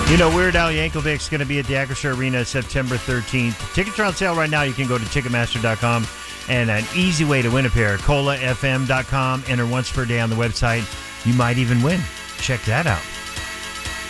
You know, Weird Al Yankovic's going to be at the Acrisure Arena September 13th. Tickets are on sale right now. You can go to Ticketmaster.com. And an easy way to win a pair, ColaFM.com. Enter once per day on the website. You might even win. Check that out.